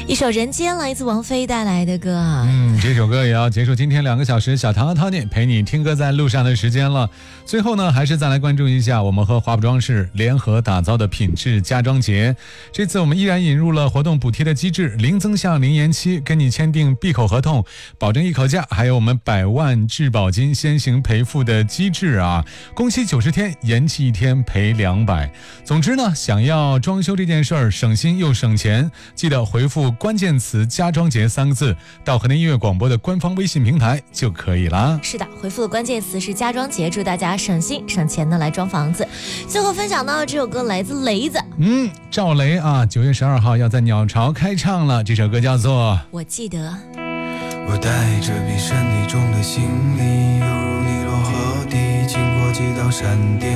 一首《人间》来自王菲带来的歌。 这首歌也要结束今天2个小时小唐和 Tony 陪你听歌在路上的时间了。最后呢，还是再来关注一下我们和华普装饰联合打造的品质家装节。这次我们依然引入了活动补贴的机制，零增项零延期，跟你签订闭口合同，保证一口价，还有我们100万质保金先行赔付的机制啊，工期90天，延期1天赔200。总之呢，想要装修这件事儿省心又省钱，记得回复关键词家装节3个字到河南音乐广播的官方微信平台就可以啦。 是的，回复的关键词是家装节，祝大家省心省钱的来装房子。最后分享到这首歌来自雷子， 赵雷啊，9月12号要在鸟巢开唱了，这首歌叫做《 我记得》。 我带着比身体重的行李，犹如尼罗河底，经过几道闪电，